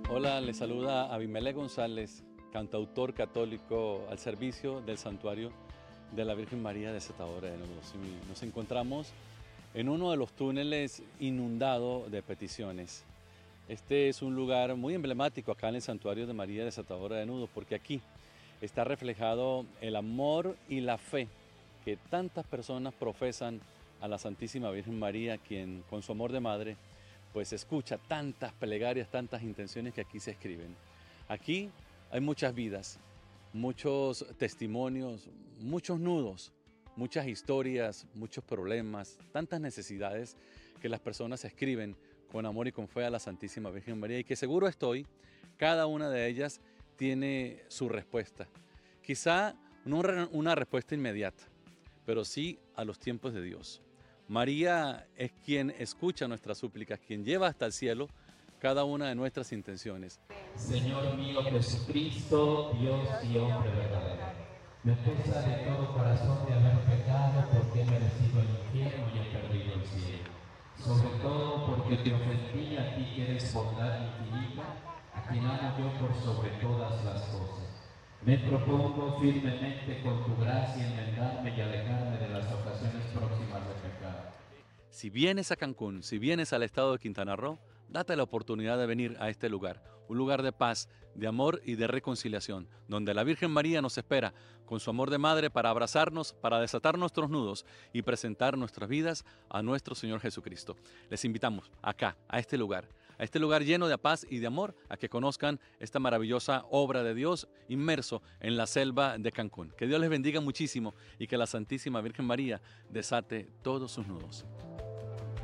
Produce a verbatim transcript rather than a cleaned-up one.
Hola, les saluda Abimelec González, cantautor católico al servicio del Santuario de la Virgen María Desatadora de Nudos. Y nos encontramos en uno de los túneles inundado de peticiones. Este es un lugar muy emblemático acá en el Santuario de María Desatadora de Nudos, porque aquí está reflejado el amor y la fe que tantas personas profesan a la Santísima Virgen María, quien con su amor de madre pues escucha tantas plegarias, tantas intenciones que aquí se escriben. Aquí hay muchas vidas, muchos testimonios, muchos nudos, muchas historias, muchos problemas, tantas necesidades que las personas escriben con amor y con fe a la Santísima Virgen María, y que seguro estoy, cada una de ellas tiene su respuesta. Quizá no una respuesta inmediata, pero sí a los tiempos de Dios. María es quien escucha nuestras súplicas, quien lleva hasta el cielo cada una de nuestras intenciones. Señor mío Jesucristo, Dios y hombre verdadero, me pesa de todo corazón de haber pecado porque he merecido el infierno y he perdido el cielo. Sobre todo porque te ofendí a ti que eres bondad infinita, a quien amo yo por sobre todas las cosas. Me propongo firmemente con tu gracia enmendarme y alejarme de las ocasiones próximas de pecado. Si vienes a Cancún, si vienes al estado de Quintana Roo, date la oportunidad de venir a este lugar, un lugar de paz, de amor y de reconciliación, donde la Virgen María nos espera con su amor de madre para abrazarnos, para desatar nuestros nudos y presentar nuestras vidas a nuestro Señor Jesucristo. Les invitamos acá, a este lugar, a este lugar lleno de paz y de amor, a que conozcan esta maravillosa obra de Dios inmerso en la selva de Cancún. Que Dios les bendiga muchísimo y que la Santísima Virgen María desate todos sus nudos.